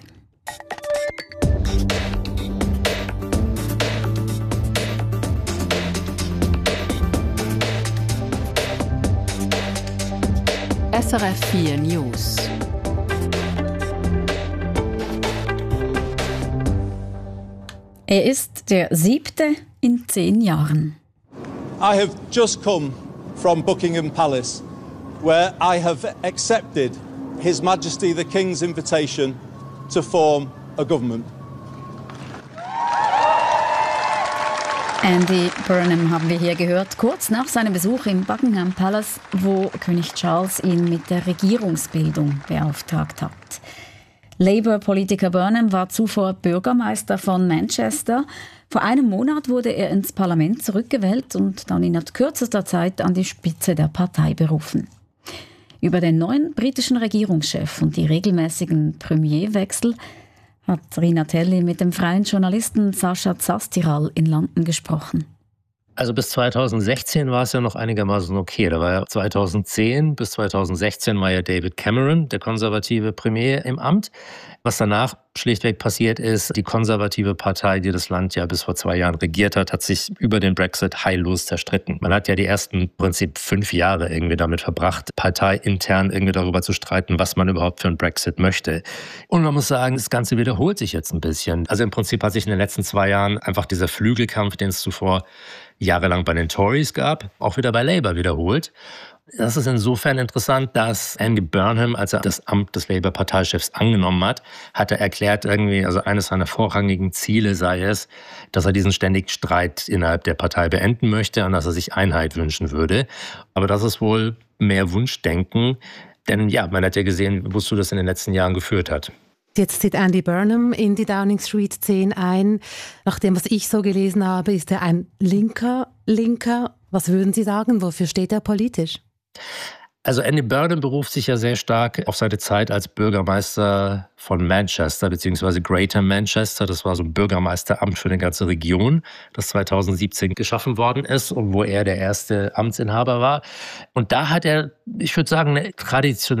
S R F vier News. Er ist der siebte in zehn Jahren. I have just come from Buckingham Palace, where I have accepted His Majesty the King's invitation to form a government. Andy Burnham haben wir hier gehört, kurz nach seinem Besuch im Buckingham Palace, wo König Charles ihn mit der Regierungsbildung beauftragt hat. Labour-Politiker Burnham war zuvor Bürgermeister von Manchester. Vor einem Monat wurde er ins Parlament zurückgewählt und dann in kürzester Zeit an die Spitze der Partei berufen. Über den neuen britischen Regierungschef und die regelmäßigen Premierwechsel hat Rina Telli mit dem freien Journalisten Sascha Zastiral in London gesprochen. Also bis zweitausendsechzehn war es ja noch einigermaßen okay. Da war ja zweitausendzehn bis zweitausendsechzehn war ja David Cameron, der konservative Premier, im Amt. Was danach schlichtweg passiert ist, die konservative Partei, die das Land ja bis vor zwei Jahren regiert hat, hat sich über den Brexit heillos zerstritten. Man hat ja die ersten im Prinzip fünf Jahre irgendwie damit verbracht, parteiintern irgendwie darüber zu streiten, was man überhaupt für einen Brexit möchte. Und man muss sagen, das Ganze wiederholt sich jetzt ein bisschen. Also im Prinzip hat sich in den letzten zwei Jahren einfach dieser Flügelkampf, den es zuvor jahrelang bei den Tories gab, auch wieder bei Labour wiederholt. Das ist insofern interessant, dass Andy Burnham, als er das Amt des Labour-Parteichefs angenommen hat, hat er erklärt, irgendwie, also eines seiner vorrangigen Ziele sei es, dass er diesen ständigen Streit innerhalb der Partei beenden möchte und dass er sich Einheit wünschen würde. Aber das ist wohl mehr Wunschdenken, denn ja, man hat ja gesehen, wozu das in den letzten Jahren geführt hat. Jetzt zieht Andy Burnham in die Downing Street zehn ein. Nach dem, was ich so gelesen habe, ist er ein linker Linker. Was würden Sie sagen, wofür steht er politisch? Also Andy Burnham beruft sich ja sehr stark auf seine Zeit als Bürgermeister von Manchester bzw. Greater Manchester. Das war so ein Bürgermeisteramt für eine ganze Region, das zweitausendsiebzehn geschaffen worden ist und wo er der erste Amtsinhaber war. Und da hat er, ich würde sagen, eine traditionell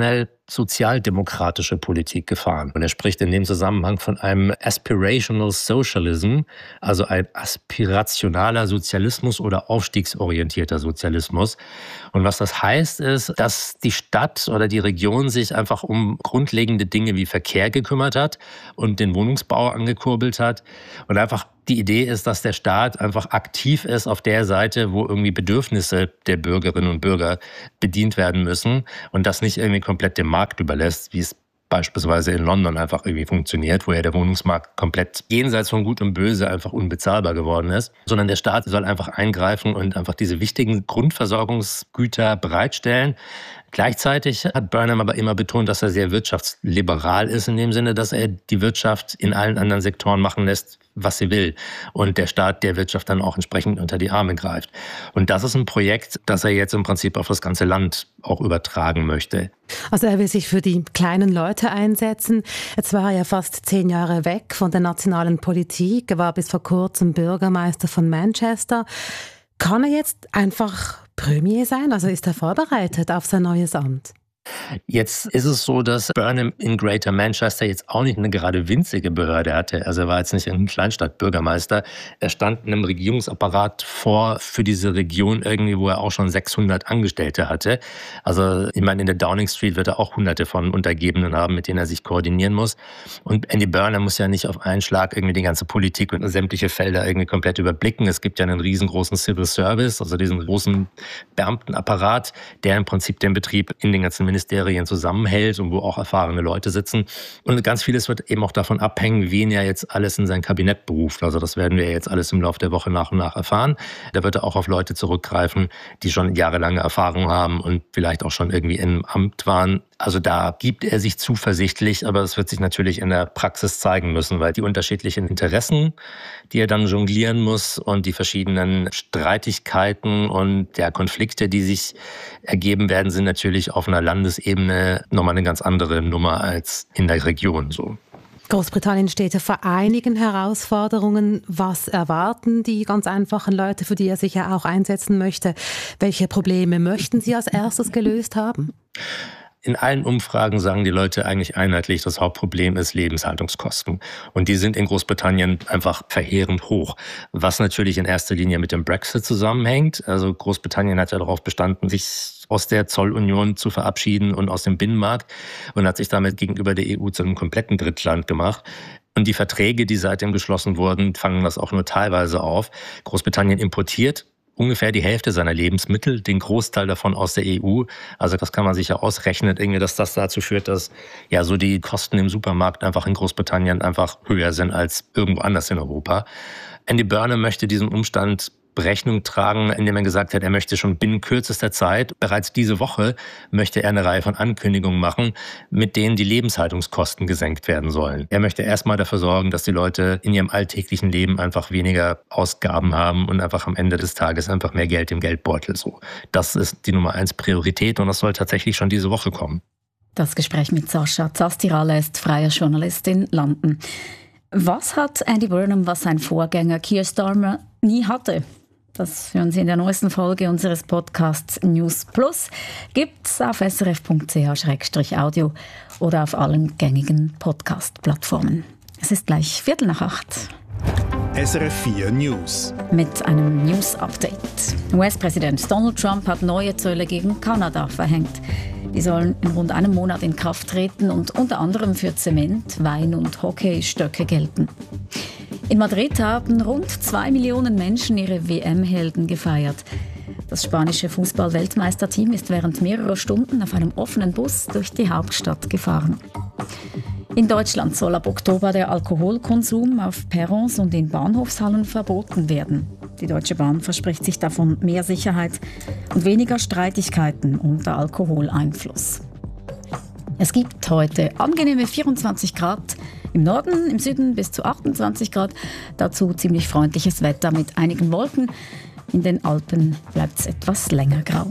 sozialdemokratische Politik gefahren. Und er spricht in dem Zusammenhang von einem Aspirational Socialism, also ein aspirationaler Sozialismus oder aufstiegsorientierter Sozialismus. Und was das heißt, ist, dass die Stadt oder die Region sich einfach um grundlegende Dinge wie Verkehr gekümmert hat und den Wohnungsbau angekurbelt hat. Und einfach die Idee ist, dass der Staat einfach aktiv ist auf der Seite, wo irgendwie Bedürfnisse der Bürgerinnen und Bürger bedient werden müssen und das nicht irgendwie komplett dem Markt überlässt, wie es beispielsweise in London einfach irgendwie funktioniert, wo ja der Wohnungsmarkt komplett jenseits von Gut und Böse einfach unbezahlbar geworden ist, sondern der Staat soll einfach eingreifen und einfach diese wichtigen Grundversorgungsgüter bereitstellen. Gleichzeitig hat Burnham aber immer betont, dass er sehr wirtschaftsliberal ist, in dem Sinne, dass er die Wirtschaft in allen anderen Sektoren machen lässt, was sie will. Und der Staat der Wirtschaft dann auch entsprechend unter die Arme greift. Und das ist ein Projekt, das er jetzt im Prinzip auf das ganze Land auch übertragen möchte. Also er will sich für die kleinen Leute einsetzen. Jetzt war er ja fast zehn Jahre weg von der nationalen Politik. Er war bis vor kurzem Bürgermeister von Manchester. Kann er jetzt einfach Premier sein? Also ist er vorbereitet auf sein neues Amt? Jetzt ist es so, dass Burnham in Greater Manchester jetzt auch nicht eine gerade winzige Behörde hatte. Also er war jetzt nicht ein Kleinstadtbürgermeister. Er stand in einem Regierungsapparat vor für diese Region irgendwie, wo er auch schon sechshundert Angestellte hatte. Also ich meine, in der Downing Street wird er auch hunderte von Untergebenen haben, mit denen er sich koordinieren muss. Und Andy Burnham muss ja nicht auf einen Schlag irgendwie die ganze Politik und sämtliche Felder irgendwie komplett überblicken. Es gibt ja einen riesengroßen Civil Service, also diesen großen Beamtenapparat, der im Prinzip den Betrieb in den ganzen Ministerien zusammenhält und wo auch erfahrene Leute sitzen. Und ganz vieles wird eben auch davon abhängen, wen er jetzt alles in sein Kabinett beruft. Also das werden wir jetzt alles im Laufe der Woche nach und nach erfahren. Da wird er auch auf Leute zurückgreifen, die schon jahrelange Erfahrung haben und vielleicht auch schon irgendwie im Amt waren. Also da gibt er sich zuversichtlich, aber es wird sich natürlich in der Praxis zeigen müssen, weil die unterschiedlichen Interessen, die er dann jonglieren muss und die verschiedenen Streitigkeiten und der Konflikte, die sich ergeben werden, sind natürlich auf einer Landesebene nochmal eine ganz andere Nummer als in der Region so. Großbritannien steht ja vor einigen Herausforderungen. Was erwarten die ganz einfachen Leute, für die er sich ja auch einsetzen möchte? Welche Probleme möchten Sie als erstes gelöst haben? In allen Umfragen sagen die Leute eigentlich einheitlich, das Hauptproblem ist Lebenshaltungskosten. Und die sind in Großbritannien einfach verheerend hoch. Was natürlich in erster Linie mit dem Brexit zusammenhängt. Also Großbritannien hat ja darauf bestanden, sich aus der Zollunion zu verabschieden und aus dem Binnenmarkt und hat sich damit gegenüber der E U zu einem kompletten Drittland gemacht. Und die Verträge, die seitdem geschlossen wurden, fangen das auch nur teilweise auf. Großbritannien importiert ungefähr die Hälfte seiner Lebensmittel, den Großteil davon aus der E U. Also das kann man sich ja ausrechnen, irgendwie, dass das dazu führt, dass ja so die Kosten im Supermarkt einfach in Großbritannien einfach höher sind als irgendwo anders in Europa. Andy Burnham möchte diesen Umstand Rechnung tragen, indem er gesagt hat, er möchte schon binnen kürzester Zeit, bereits diese Woche, möchte er eine Reihe von Ankündigungen machen, mit denen die Lebenshaltungskosten gesenkt werden sollen. Er möchte erstmal dafür sorgen, dass die Leute in ihrem alltäglichen Leben einfach weniger Ausgaben haben und einfach am Ende des Tages einfach mehr Geld im Geldbeutel. So, das ist die Nummer eins Priorität und das soll tatsächlich schon diese Woche kommen. Das Gespräch mit Sascha Zastyrala ist freier Journalist in London. Was hat Andy Burnham, was sein Vorgänger Keir Starmer nie hatte? Das hören Sie in der neuesten Folge unseres Podcasts News Plus. Gibt's auf s r f punkt c h slash audio oder auf allen gängigen Podcast-Plattformen. Es ist gleich Viertel nach acht. S R F vier News. Mit einem News-Update. U S-Präsident Donald Trump hat neue Zölle gegen Kanada verhängt. Die sollen in rund einem Monat in Kraft treten und unter anderem für Zement, Wein und Hockeystöcke gelten. In Madrid haben rund zwei Millionen Menschen ihre W M-Helden gefeiert. Das spanische Fußball-Weltmeisterteam ist während mehrerer Stunden auf einem offenen Bus durch die Hauptstadt gefahren. In Deutschland soll ab Oktober der Alkoholkonsum auf Perrons und in Bahnhofshallen verboten werden. Die Deutsche Bahn verspricht sich davon mehr Sicherheit und weniger Streitigkeiten unter Alkoholeinfluss. Es gibt heute angenehme vierundzwanzig Grad, im Norden, im Süden bis zu achtundzwanzig Grad, dazu ziemlich freundliches Wetter mit einigen Wolken. In den Alpen bleibt es etwas länger grau.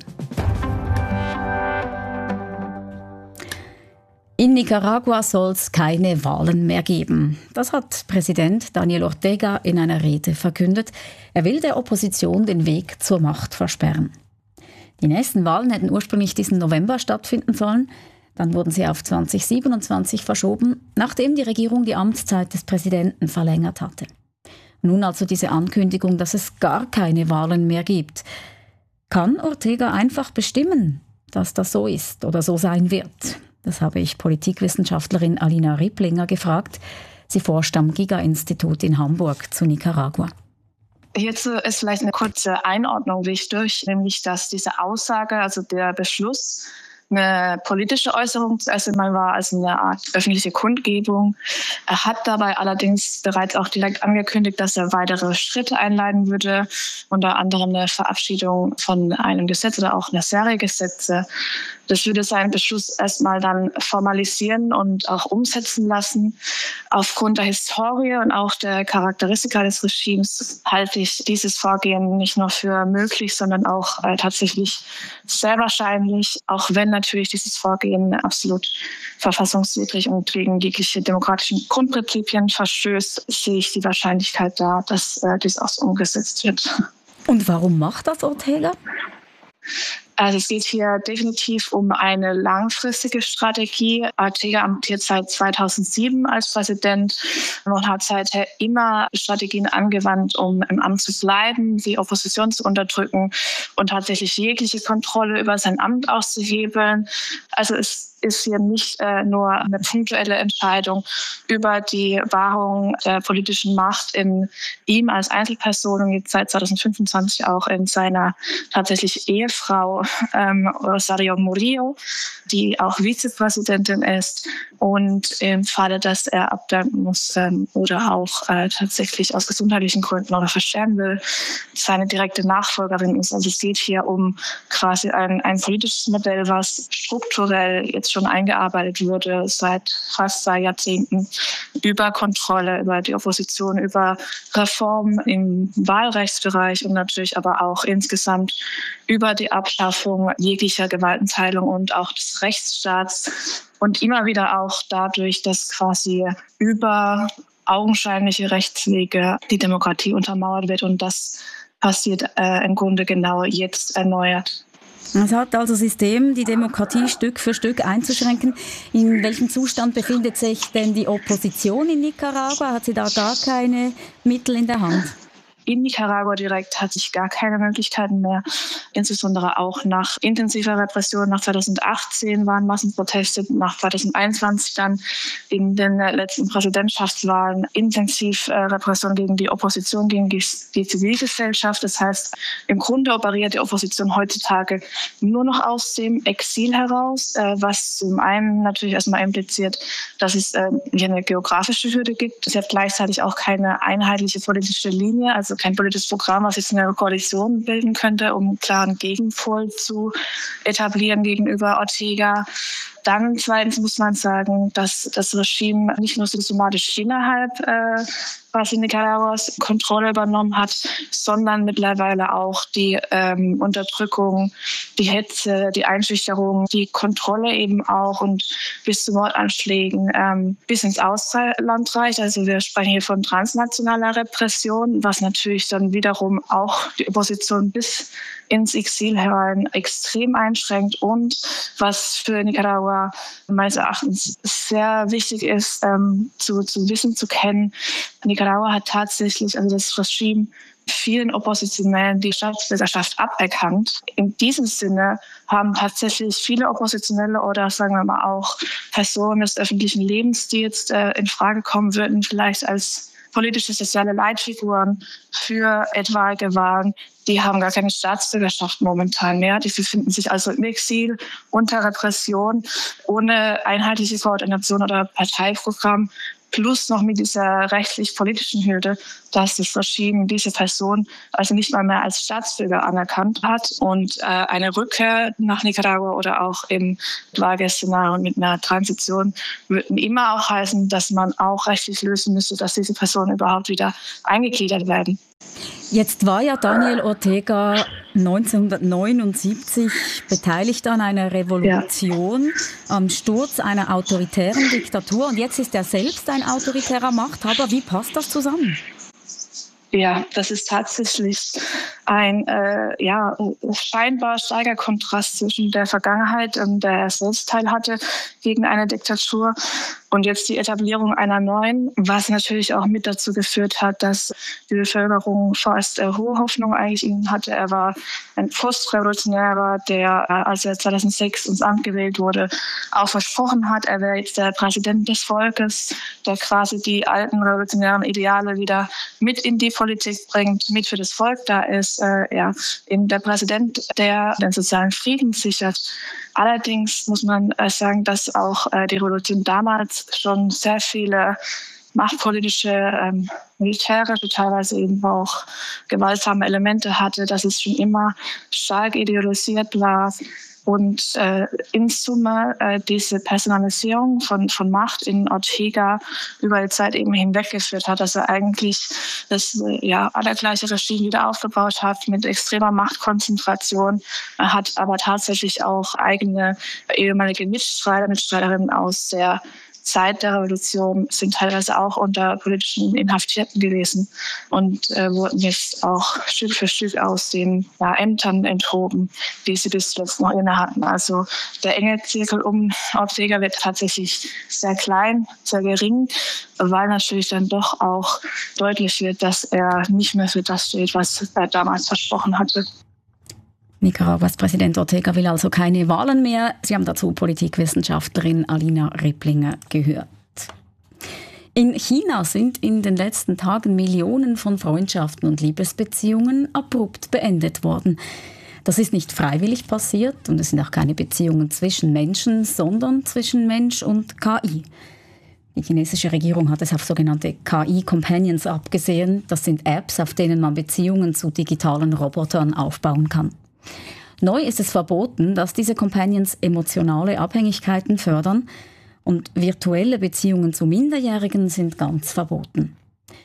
In Nicaragua soll es keine Wahlen mehr geben. Das hat Präsident Daniel Ortega in einer Rede verkündet. Er will der Opposition den Weg zur Macht versperren. Die nächsten Wahlen hätten ursprünglich diesen November stattfinden sollen. Dann wurden sie auf zwanzig siebenundzwanzig verschoben, nachdem die Regierung die Amtszeit des Präsidenten verlängert hatte. Nun also diese Ankündigung, dass es gar keine Wahlen mehr gibt. Kann Ortega einfach bestimmen, dass das so ist oder so sein wird? Das habe ich Politikwissenschaftlerin Alina Ripplinger gefragt. Sie forscht am Giga-Institut in Hamburg zu Nicaragua. Hierzu ist vielleicht eine kurze Einordnung wichtig, nämlich dass diese Aussage, also der Beschluss, eine politische Äußerung zuerst einmal war, also eine Art öffentliche Kundgebung. Er hat dabei allerdings bereits auch direkt angekündigt, dass er weitere Schritte einleiten würde, unter anderem eine Verabschiedung von einem Gesetz oder auch einer Serie Gesetze. Das würde seinen Beschluss erstmal dann formalisieren und auch umsetzen lassen. Aufgrund der Historie und auch der Charakteristika des Regimes halte ich dieses Vorgehen nicht nur für möglich, sondern auch äh, tatsächlich sehr wahrscheinlich, auch wenn natürlich dieses Vorgehen absolut verfassungswidrig und gegen jegliche demokratischen Grundprinzipien verstößt, sehe ich die Wahrscheinlichkeit da, dass äh, dies auch so umgesetzt wird. Und warum macht das Ortega? Also es geht hier definitiv um eine langfristige Strategie. Ortega amtiert seit zweitausendsieben als Präsident und hat seither immer Strategien angewandt, um im Amt zu bleiben, die Opposition zu unterdrücken und tatsächlich jegliche Kontrolle über sein Amt auszuhebeln. Also es ist hier nicht äh, nur eine punktuelle Entscheidung über die Wahrung der politischen Macht in ihm als Einzelperson und jetzt seit zweitausendfünfundzwanzig auch in seiner tatsächlich Ehefrau ähm, Rosario Murillo, die auch Vizepräsidentin ist und im Falle, dass er abdanken muss ähm, oder auch äh, tatsächlich aus gesundheitlichen Gründen oder versterben will, seine direkte Nachfolgerin ist. Also es geht hier um quasi ein, ein politisches Modell, was strukturell jetzt schon eingearbeitet wurde seit fast zwei Jahrzehnten über Kontrolle, über die Opposition, über Reformen im Wahlrechtsbereich und natürlich aber auch insgesamt über die Abschaffung jeglicher Gewaltenteilung und auch des Rechtsstaats und immer wieder auch dadurch, dass quasi über augenscheinliche Rechtswege die Demokratie untermauert wird und das passiert äh, im Grunde genau jetzt erneuert. Es hat also System, die Demokratie Stück für Stück einzuschränken. In welchem Zustand befindet sich denn die Opposition in Nicaragua? Hat sie da gar keine Mittel in der Hand? In Nicaragua direkt hat sich gar keine Möglichkeiten mehr. Insbesondere auch nach intensiver Repression. Nach zweitausendachtzehn waren Massenproteste, nach zweitausendeinundzwanzig dann in den letzten Präsidentschaftswahlen intensiv äh, Repression gegen die Opposition, gegen die, die Zivilgesellschaft. Das heißt, im Grunde operiert die Opposition heutzutage nur noch aus dem Exil heraus, äh, was zum einen natürlich erstmal impliziert, dass es äh, hier eine geografische Hürde gibt. Sie hat gleichzeitig auch keine einheitliche politische Linie, also kein politisches Programm, was jetzt eine Koalition bilden könnte, um einen klaren Gegenpol zu etablieren gegenüber Ortega. Dann zweitens muss man sagen, dass das Regime nicht nur systematisch innerhalb äh, quasi Nicaraguas Kontrolle übernommen hat, sondern mittlerweile auch die ähm, Unterdrückung, die Hetze, die Einschüchterung, die Kontrolle eben auch und bis zu Mordanschlägen ähm, bis ins Ausland reicht. Also wir sprechen hier von transnationaler Repression, was natürlich dann wiederum auch die Opposition bis ins Exil herein extrem einschränkt und was für Nicaragua meines Erachtens sehr wichtig ist, ähm, zu, zu wissen, zu kennen. Nicaragua hat tatsächlich, also das Regime, vielen Oppositionellen die Staatsbürgerschaft aberkannt. In diesem Sinne haben tatsächlich viele Oppositionelle oder sagen wir mal auch Personen des öffentlichen Lebens, die jetzt äh, in Frage kommen würden, vielleicht als politische, soziale Leitfiguren für etwaige Wahlen, die haben gar keine Staatsbürgerschaft momentan mehr. Die befinden sich also im Exil, unter Repression, ohne einheitliche Koordination oder Parteiprogramm, plus noch mit dieser rechtlich-politischen Hürde, dass das Regime diese Person also nicht mal mehr als Staatsbürger anerkannt hat. Und äh, eine Rückkehr nach Nicaragua oder auch im Wahlszenario mit einer Transition würden immer auch heißen, dass man auch rechtlich lösen müsste, dass diese Personen überhaupt wieder eingegliedert werden. Jetzt war ja Daniel Ortega neunzehnhundertneunundsiebzig beteiligt an einer Revolution, ja. am Sturz einer autoritären Diktatur. Und jetzt ist er selbst ein autoritärer Machthaber. Wie passt das zusammen? Ja, das ist tatsächlich ein äh, ja, scheinbar starker Kontrast zwischen der Vergangenheit, ähm, der er selbst teil hatte, gegen eine Diktatur und jetzt die Etablierung einer neuen, was natürlich auch mit dazu geführt hat, dass die Bevölkerung fast äh, hohe Hoffnung eigentlich in ihn hatte. Er war ein Postrevolutionärer, der, äh, als er zweitausendsechs ins Amt gewählt wurde, auch versprochen hat, er wäre jetzt der Präsident des Volkes, der quasi die alten revolutionären Ideale wieder mit in die Politik bringt, mit für das Volk da ist. Äh, ja, eben der Präsident, der den sozialen Frieden sichert. Allerdings muss man äh, sagen, dass auch äh, die Revolution damals schon sehr viele machtpolitische, ähm, militärische, teilweise eben auch gewaltsame Elemente hatte, dass es schon immer stark ideologisiert war. Und äh, in Summe äh, diese Personalisierung von, von Macht in Ortega über die Zeit eben hinweggeführt hat, dass er eigentlich das äh, ja, allergleiche Regime wieder aufgebaut hat mit extremer Machtkonzentration. Er hat aber tatsächlich auch eigene ehemalige Mitstreiter, Mitstreiterinnen aus der Zeit der Revolution sind teilweise auch unter politischen Inhaftierten gewesen und äh, wurden jetzt auch Stück für Stück aus den ja, Ämtern enthoben, die sie bis jetzt noch inne hatten. Also der enge Zirkel um Ortega wird tatsächlich sehr klein, sehr gering, weil natürlich dann doch auch deutlich wird, dass er nicht mehr für das steht, was er damals versprochen hatte. Nicaraguas Präsident Ortega will also keine Wahlen mehr. Sie haben dazu Politikwissenschaftlerin Alina Replinger gehört. In China sind in den letzten Tagen Millionen von Freundschaften und Liebesbeziehungen abrupt beendet worden. Das ist nicht freiwillig passiert und es sind auch keine Beziehungen zwischen Menschen, sondern zwischen Mensch und K I. Die chinesische Regierung hat es auf sogenannte K I-Companions abgesehen. Das sind Apps, auf denen man Beziehungen zu digitalen Robotern aufbauen kann. Neu ist es verboten, dass diese Companions emotionale Abhängigkeiten fördern und virtuelle Beziehungen zu Minderjährigen sind ganz verboten.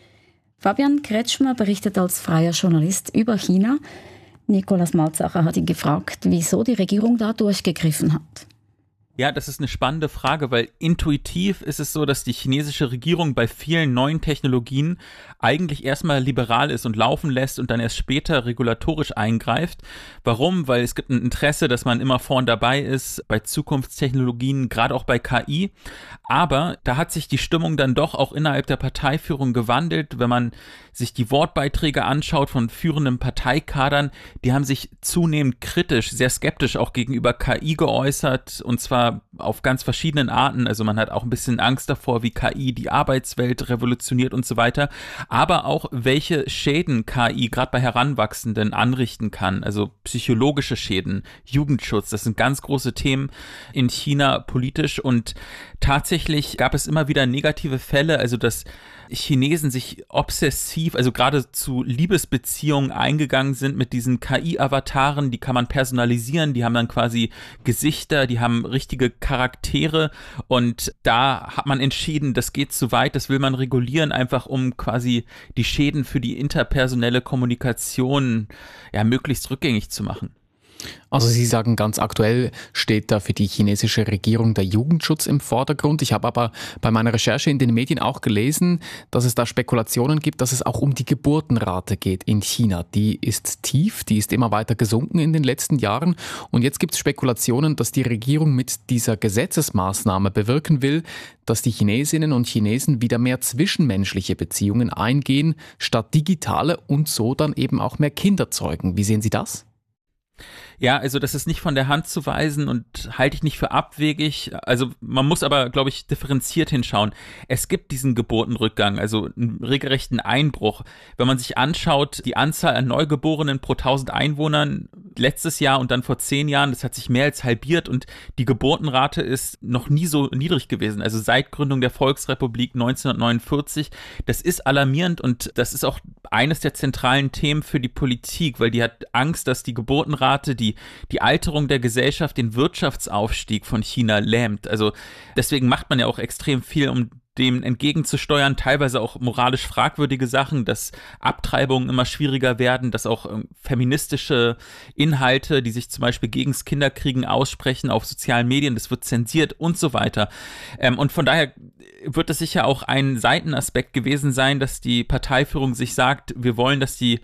Fabian Kretschmer berichtet als freier Journalist über China. Nikolaus Malzacher hat ihn gefragt, wieso die Regierung da durchgegriffen hat. Ja, das ist eine spannende Frage, weil intuitiv ist es so, dass die chinesische Regierung bei vielen neuen Technologien eigentlich erstmal liberal ist und laufen lässt und dann erst später regulatorisch eingreift. Warum? Weil es gibt ein Interesse, dass man immer vorn dabei ist bei Zukunftstechnologien, gerade auch bei K I. Aber da hat sich die Stimmung dann doch auch innerhalb der Parteiführung gewandelt. Wenn man sich die Wortbeiträge anschaut von führenden Parteikadern, die haben sich zunehmend kritisch, sehr skeptisch auch gegenüber K I geäußert, und zwar auf ganz verschiedenen Arten. Also man hat auch ein bisschen Angst davor, wie K I die Arbeitswelt revolutioniert und so weiter, aber auch welche Schäden K I gerade bei Heranwachsenden anrichten kann, also psychologische Schäden, Jugendschutz, das sind ganz große Themen in China politisch, und tatsächlich gab es immer wieder negative Fälle, also dass Chinesen sich obsessiv, also gerade zu Liebesbeziehungen eingegangen sind mit diesen K I-Avataren, die kann man personalisieren, die haben dann quasi Gesichter, die haben richtige Charaktere, und da hat man entschieden, das geht zu weit, das will man regulieren, einfach um quasi die Schäden für die interpersonelle Kommunikation ja möglichst rückgängig zu machen. Also Sie sagen, ganz aktuell steht da für die chinesische Regierung der Jugendschutz im Vordergrund. Ich habe aber bei meiner Recherche in den Medien auch gelesen, dass es da Spekulationen gibt, dass es auch um die Geburtenrate geht in China. Die ist tief, die ist immer weiter gesunken in den letzten Jahren. Und jetzt gibt es Spekulationen, dass die Regierung mit dieser Gesetzesmaßnahme bewirken will, dass die Chinesinnen und Chinesen wieder mehr zwischenmenschliche Beziehungen eingehen, statt digitale, und so dann eben auch mehr Kinder zeugen. Wie sehen Sie das? Ja, also das ist nicht von der Hand zu weisen und halte ich nicht für abwegig. Also man muss aber, glaube ich, differenziert hinschauen. Es gibt diesen Geburtenrückgang, also einen regelrechten Einbruch. Wenn man sich anschaut, die Anzahl an Neugeborenen pro tausend Einwohnern letztes Jahr und dann vor zehn Jahren, das hat sich mehr als halbiert, und die Geburtenrate ist noch nie so niedrig gewesen. Also seit Gründung der Volksrepublik neunzehnhundertneunundvierzig. Das ist alarmierend, und das ist auch eines der zentralen Themen für die Politik, weil die hat Angst, dass die Geburtenrate, die die Alterung der Gesellschaft, den Wirtschaftsaufstieg von China lähmt. Also deswegen macht man ja auch extrem viel, um dem entgegenzusteuern, teilweise auch moralisch fragwürdige Sachen, dass Abtreibungen immer schwieriger werden, dass auch ähm, feministische Inhalte, die sich zum Beispiel gegen das Kinderkriegen aussprechen auf sozialen Medien, das wird zensiert und so weiter. Ähm, und von daher wird es sicher auch ein Seitenaspekt gewesen sein, dass die Parteiführung sich sagt, wir wollen, dass die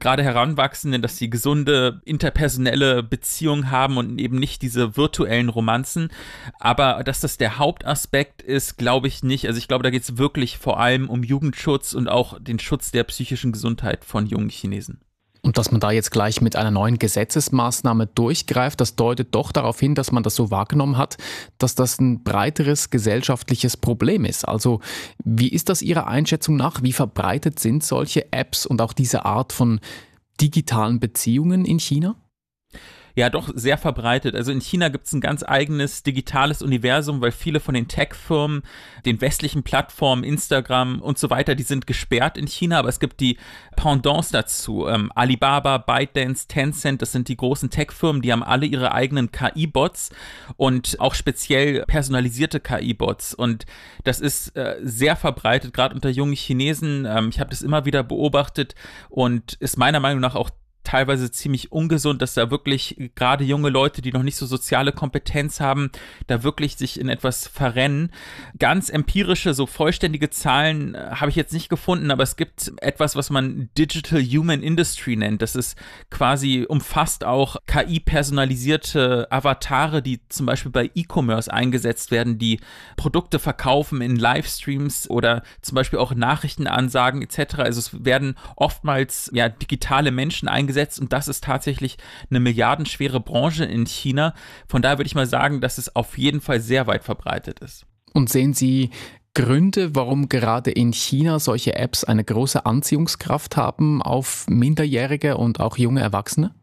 gerade Heranwachsenden, dass sie gesunde interpersonelle Beziehungen haben und eben nicht diese virtuellen Romanzen. Aber dass das der Hauptaspekt ist, glaube ich nicht. Also ich glaube, da geht es wirklich vor allem um Jugendschutz und auch den Schutz der psychischen Gesundheit von jungen Chinesen. Und dass man da jetzt gleich mit einer neuen Gesetzesmaßnahme durchgreift, das deutet doch darauf hin, dass man das so wahrgenommen hat, dass das ein breiteres gesellschaftliches Problem ist. Also wie ist das Ihrer Einschätzung nach? Wie verbreitet sind solche Apps und auch diese Art von digitalen Beziehungen in China? Ja, doch sehr verbreitet. Also in China gibt es ein ganz eigenes digitales Universum, weil viele von den Tech-Firmen, den westlichen Plattformen, Instagram und so weiter, die sind gesperrt in China, aber es gibt die Pendants dazu. Ähm, Alibaba, ByteDance, Tencent, das sind die großen Tech-Firmen, die haben alle ihre eigenen K I-Bots und auch speziell personalisierte K I-Bots. Und das ist äh, sehr verbreitet, gerade unter jungen Chinesen. Ähm, ich habe das immer wieder beobachtet und ist meiner Meinung nach auch teilweise ziemlich ungesund, dass da wirklich gerade junge Leute, die noch nicht so soziale Kompetenz haben, da wirklich sich in etwas verrennen. Ganz empirische, so vollständige Zahlen äh, habe ich jetzt nicht gefunden, aber es gibt etwas, was man Digital Human Industry nennt. Das ist quasi, umfasst auch K I-personalisierte Avatare, die zum Beispiel bei E-Commerce eingesetzt werden, die Produkte verkaufen in Livestreams oder zum Beispiel auch Nachrichtenansagen et cetera. Also es werden oftmals ja digitale Menschen eingesetzt, und das ist tatsächlich eine milliardenschwere Branche in China. Von daher würde ich mal sagen, dass es auf jeden Fall sehr weit verbreitet ist. Und sehen Sie Gründe, warum gerade in China solche Apps eine große Anziehungskraft haben auf Minderjährige und auch junge Erwachsene?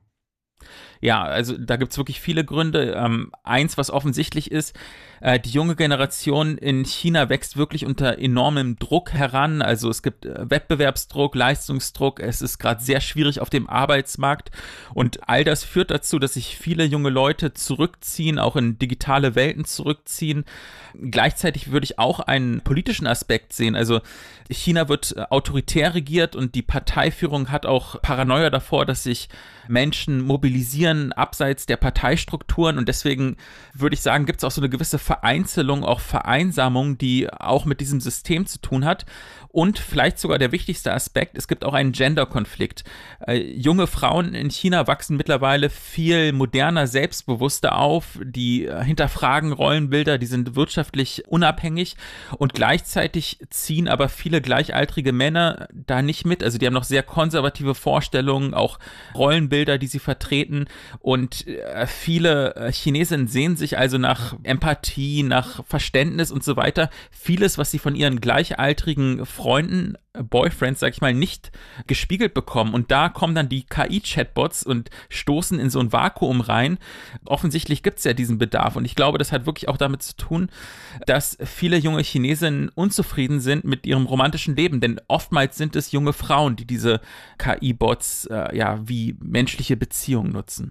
Ja, also da gibt es wirklich viele Gründe. Ähm, eins, was offensichtlich ist, äh, die junge Generation in China wächst wirklich unter enormem Druck heran. Also es gibt äh, Wettbewerbsdruck, Leistungsdruck, es ist gerade sehr schwierig auf dem Arbeitsmarkt und all das führt dazu, dass sich viele junge Leute zurückziehen, auch in digitale Welten zurückziehen. Gleichzeitig würde ich auch einen politischen Aspekt sehen. Also China wird äh, autoritär regiert und die Parteiführung hat auch Paranoia davor, dass sich Menschen mobilisieren abseits der Parteistrukturen und deswegen würde ich sagen, gibt es auch so eine gewisse Vereinzelung, auch Vereinsamung, die auch mit diesem System zu tun hat. Und vielleicht sogar der wichtigste Aspekt, es gibt auch einen Gender-Konflikt. Äh, junge Frauen in China wachsen mittlerweile viel moderner, selbstbewusster auf, die äh, hinterfragen Rollenbilder, die sind wirtschaftlich unabhängig und gleichzeitig ziehen aber viele gleichaltrige Männer da nicht mit. Also die haben noch sehr konservative Vorstellungen, auch Rollenbilder, die sie vertreten und äh, viele äh, Chinesen sehen sich also nach Empathie, nach Verständnis und so weiter. Vieles, was sie von ihren gleichaltrigen Freunden, Boyfriends, sag ich mal, nicht gespiegelt bekommen. Und da kommen dann die K I-Chatbots und stoßen in so ein Vakuum rein. Offensichtlich gibt es ja diesen Bedarf. Und ich glaube, das hat wirklich auch damit zu tun, dass viele junge Chinesinnen unzufrieden sind mit ihrem romantischen Leben. Denn oftmals sind es junge Frauen, die diese K I-Bots äh, ja, wie menschliche Beziehungen nutzen.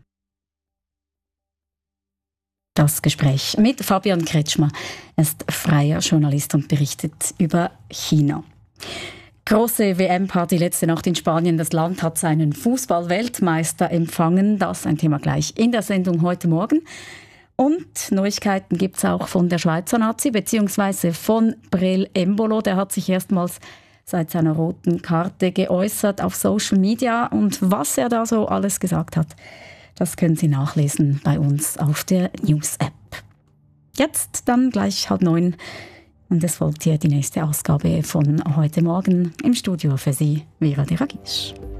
Das Gespräch mit Fabian Kretschmer. Er ist freier Journalist und berichtet über China. Große W M-Party letzte Nacht in Spanien. Das Land hat seinen Fußball-Weltmeister empfangen. Das ist ein Thema gleich in der Sendung heute Morgen. Und Neuigkeiten gibt es auch von der Schweizer Nazi, beziehungsweise von Brel Embolo. Der hat sich erstmals seit seiner roten Karte geäußert auf Social Media. Und was er da so alles gesagt hat, das können Sie nachlesen bei uns auf der News-App. Jetzt dann gleich halb neun. Und es folgt hier die nächste Ausgabe von heute Morgen. Im Studio für Sie, Vera de Ragisch.